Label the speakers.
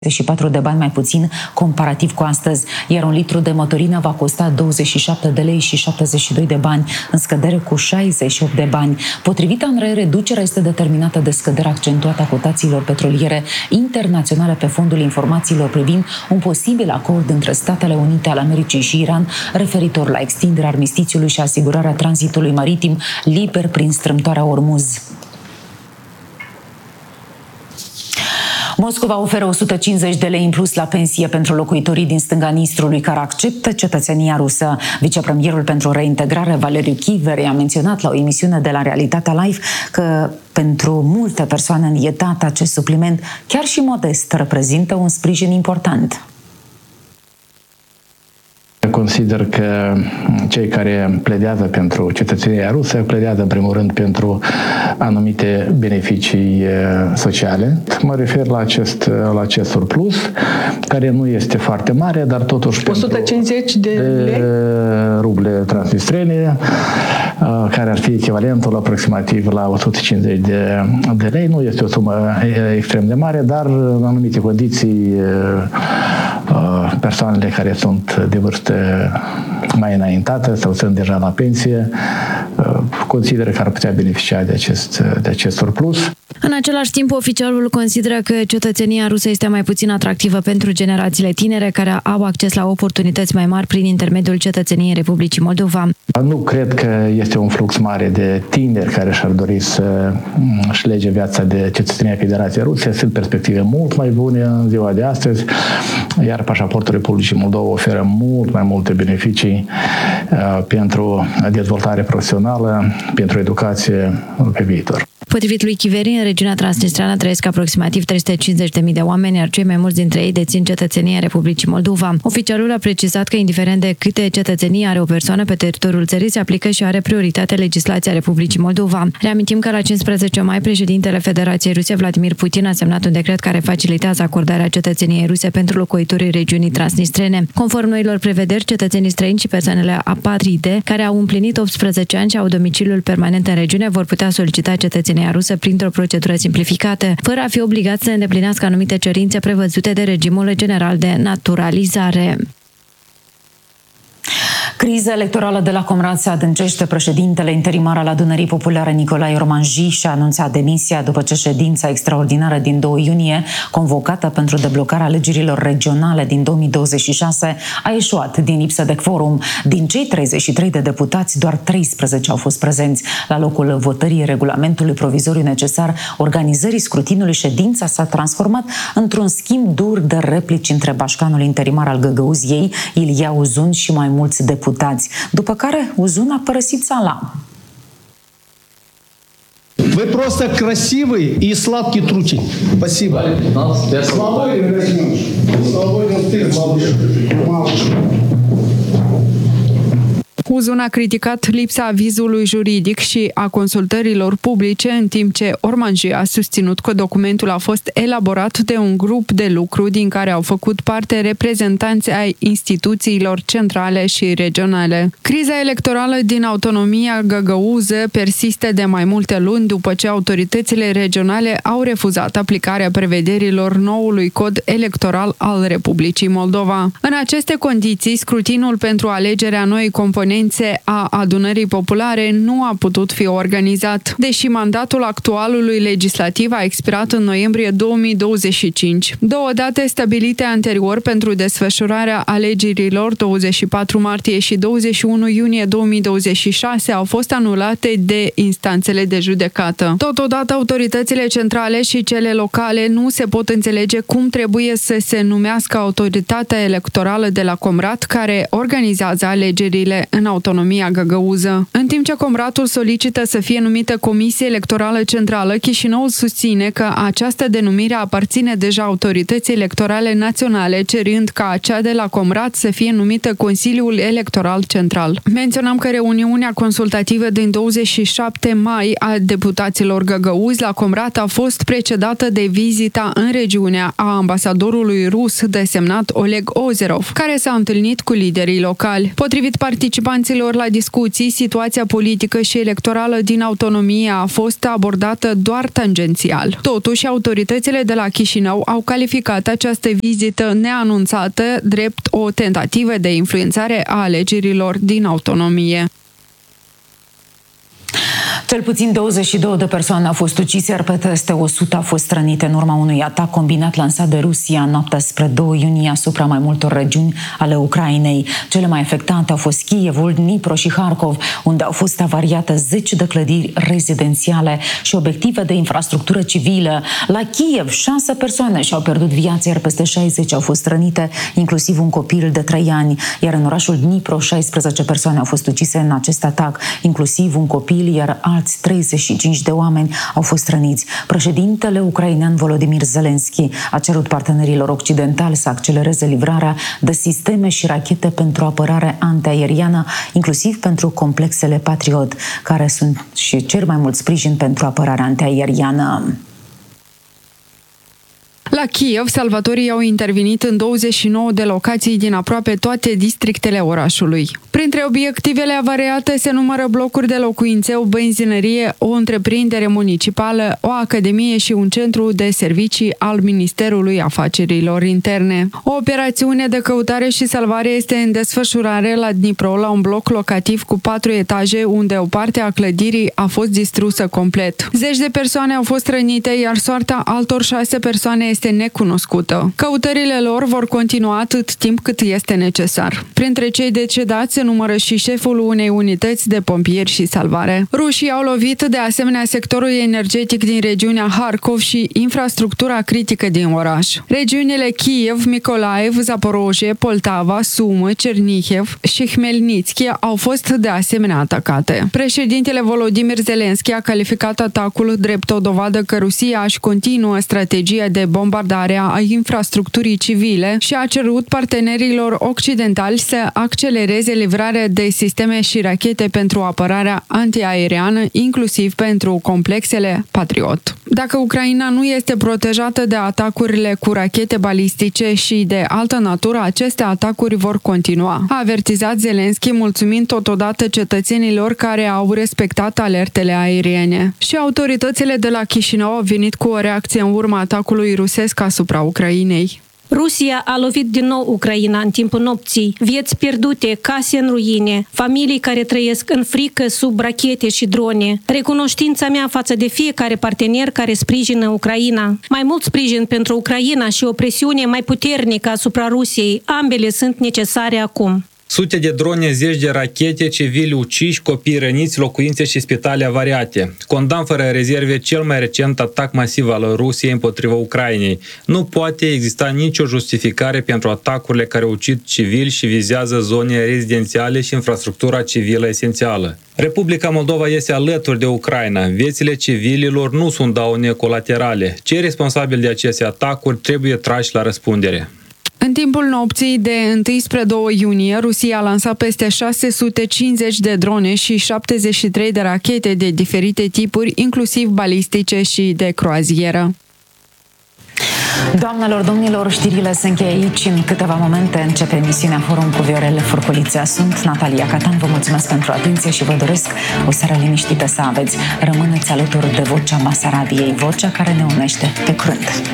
Speaker 1: 34 de bani mai puțin comparativ cu astăzi, iar un litru de motorină va costa 27 de lei și 72 de bani, în scădere cu 68 de bani. Potrivit ANRE, reducerea este determinată de scăderea accentuată a cotațiilor petroliere internaționale pe fondul informațiilor privind un posibil acord între Statele Unite ale Americii și Iran referitor la extinderea armistițiului și asigurarea tranzitului maritim liber prin strâmtoarea Ormuz. Moscova oferă 150 de lei în plus la pensie pentru locuitorii din stânga Nistrului care acceptă cetățenia rusă. Vicepremierul pentru reintegrare, Valeriu Chiveri, a menționat la o emisiune de la Realitatea Live că pentru multe persoane în etat acest supliment, chiar și modest, reprezintă un sprijin important.
Speaker 2: Consider că cei care pledează pentru cetățenia rusă pledează în primul rând pentru anumite beneficii sociale. Mă refer la acest surplus, care nu este foarte mare, dar totuși
Speaker 3: 150 de
Speaker 2: ruble transnistrene, care ar fi echivalentul aproximativ la 150 de lei. Nu este o sumă extrem de mare, dar în anumite condiții persoanele care sunt de vârstă mai înaintată sau sunt deja la pensie consideră că ar putea beneficia de acest surplus.
Speaker 4: În același timp, oficialul consideră că cetățenia rusă este mai puțin atractivă pentru generațiile tinere care au acces la oportunități mai mari prin intermediul cetățeniei Republicii Moldova.
Speaker 2: Nu cred că este un flux mare de tineri care și-ar dori să își lege viața de cetățenia Federației Ruse. Sunt perspective mult mai bune în ziua de astăzi, iar pașaportul Republicii Moldova oferă mult mai multe beneficii pentru dezvoltare profesională, pentru educație pe viitor.
Speaker 4: Potrivit lui Chiveri, în regiunea transnistreană trăiesc aproximativ 350.000 de oameni, iar cei mai mulți dintre ei dețin cetățenia Republicii Moldova. Oficialul a precizat că, indiferent de câte cetățenii are o persoană pe teritoriul țării, se aplică și are prioritate legislația Republicii Moldova. Reamintim că la 15 mai, președintele Federației Ruse, Vladimir Putin, a semnat un decret care facilitează acordarea cetățeniei ruse pentru locuitorii regiunii transnistrene. Conform noilor prevederi, cetățenii străini și persoanele apatride care au împlinit 18 ani și au domiciliul permanent în regiune vor putea solicita cetățenia rusă printr-o procedură simplificată, fără a fi obligați să îndeplinească anumite cerințe prevăzute de regimul general de naturalizare.
Speaker 1: Criza electorală de la Comrat se adâncește. Președintele interimar al Adunării Populare, Nicolae Romanji, și-a anunțat demisia după ce ședința extraordinară din 2 iunie, convocată pentru deblocarea alegerilor regionale din 2026, a eșuat din lipsă de quorum. Din cei 33 de deputați, doar 13 au fost prezenți. La locul votării regulamentului provizoriu necesar organizării scrutinului, ședința s-a transformat într-un schimb dur de replici între bașcanul interimar al Găgăuziei, Ilia Uzun, și mai mulți deputați. După care Uzun a părăsit sala.
Speaker 5: Вы просто красивые и сладкие трути. Спасибо. Свободен ты, малыш.
Speaker 3: Uzun a criticat lipsa avizului juridic și a consultărilor publice, în timp ce Ormanji a susținut că documentul a fost elaborat de un grup de lucru din care au făcut parte reprezentanți ai instituțiilor centrale și regionale. Criza electorală din autonomia găgăuză persistă de mai multe luni după ce autoritățile regionale au refuzat aplicarea prevederilor noului cod electoral al Republicii Moldova. În aceste condiții, scrutinul pentru alegerea noii componențe a Adunării Populare nu a putut fi organizat, deși mandatul actualului legislativ a expirat în noiembrie 2025. Două date stabilite anterior pentru desfășurarea alegerilor, 24 martie și 21 iunie 2026, au fost anulate de instanțele de judecată. Totodată, autoritățile centrale și cele locale nu se pot înțelege cum trebuie să se numească autoritatea electorală de la Comrat, care organizează alegerile în autonomia găgăuză. În timp ce Comratul solicită să fie numită Comisie Electorală Centrală, Chișinăul susține că această denumire aparține deja autorității electorale naționale, cerând ca acea de la Comrat să fie numită Consiliul Electoral Central. Menționăm că reuniunea consultativă din 27 mai a deputaților găgăuzi la Comrat a fost precedată de vizita în regiunea a ambasadorului rus desemnat Oleg Ozerov, care s-a întâlnit cu liderii locali. Potrivit participanților participanților la discuții, situația politică și electorală din autonomie a fost abordată doar tangențial. Totuși, autoritățile de la Chișinău au calificat această vizită neanunțată drept o tentativă de influențare a alegerilor din autonomie.
Speaker 1: Cel puțin 22 de persoane au fost ucise, iar peste 100 au fost rănite în urma unui atac combinat lansat de Rusia noaptea spre 2 iunie asupra mai multor regiuni ale Ucrainei. Cele mai afectate au fost Kievul, Dnipro și Harkov, unde au fost avariate 10 de clădiri rezidențiale și obiective de infrastructură civilă. La Kiev, 6 persoane și-au pierdut viața, iar peste 60 au fost rănite, inclusiv un copil de 3 ani. Iar în orașul Dnipro, 16 persoane au fost ucise în acest atac, inclusiv un copil, iar alți 35 de oameni au fost răniți. Președintele ucrainean Volodymyr Zelensky a cerut partenerilor occidentali să accelereze livrarea de sisteme și rachete pentru apărare antiaeriană, inclusiv pentru complexele Patriot, care sunt și cer mai mult sprijin pentru apărarea antiaeriană.
Speaker 3: La Kiev, salvatorii au intervenit în 29 de locații din aproape toate districtele orașului. Printre obiectivele avariate se numără blocuri de locuințe, o benzinărie, o întreprindere municipală, o academie și un centru de servicii al Ministerului Afacerilor Interne. O operațiune de căutare și salvare este în desfășurare la Dnipro, la un bloc locativ cu 4 etaje, unde o parte a clădirii a fost distrusă complet. 10 de persoane au fost rănite, iar soarta altor 6 persoane este necunoscută. Căutările lor vor continua atât timp cât este necesar. Printre cei decedați se numără și șeful unei unități de pompieri și salvare. Rușii au lovit de asemenea sectorul energetic din regiunea Harkov și infrastructura critică din oraș. Regiunile Kiev, Mykolaiv, Zaporozhye, Poltava, Sumă, Cernihiv și Hmelnitski au fost de asemenea atacate. Președintele Volodymyr Zelensky a calificat atacul drept o dovadă că Rusia își continuă strategia de bombardare a infrastructurii civile și a cerut partenerilor occidentali să accelereze livrarea de sisteme și rachete pentru apărarea antiaeriană, inclusiv pentru complexele Patriot. Dacă Ucraina nu este protejată de atacurile cu rachete balistice și de altă natură, aceste atacuri vor continua, a avertizat Zelensky, mulțumind totodată cetățenilor care au respectat alertele aeriene. Și autoritățile de la Chișinău au venit cu o reacție în urma atacului rusesc asupra Ucrainei.
Speaker 6: Rusia a lovit din nou Ucraina în timpul nopții, vieți pierdute, case în ruine, familii care trăiesc în frică sub rachete și drone. Recunoștința mea față de fiecare partener care sprijină Ucraina. Mai mult sprijin pentru Ucraina și o presiune mai puternică asupra Rusiei. Ambele sunt necesare acum.
Speaker 7: Sute de drone, zeci de rachete, civili uciși, copii răniți, locuințe și spitale avariate. Condamn fără rezerve cel mai recent atac masiv al Rusiei împotriva Ucrainei. Nu poate exista nicio justificare pentru atacurile care ucid civili și vizează zone rezidențiale și infrastructura civilă esențială. Republica Moldova este alături de Ucraina. Viețile civililor nu sunt daune colaterale. Cei responsabili de aceste atacuri trebuie trași la răspundere.
Speaker 3: În timpul nopții de 1 spre 2 iunie, Rusia a lansat peste 650 de drone și 73 de rachete de diferite tipuri, inclusiv balistice și de croazieră.
Speaker 1: Doamnelor, domnilor, știrile se încheie aici. În câteva momente începe emisiunea Forum cu Viorel Furculiță. Sunt Natalia Catan, vă mulțumesc pentru atenție și vă doresc o seară liniștită să aveți. Rămâneți alături de Vocea Basarabiei, vocea care ne unește. Pe curând!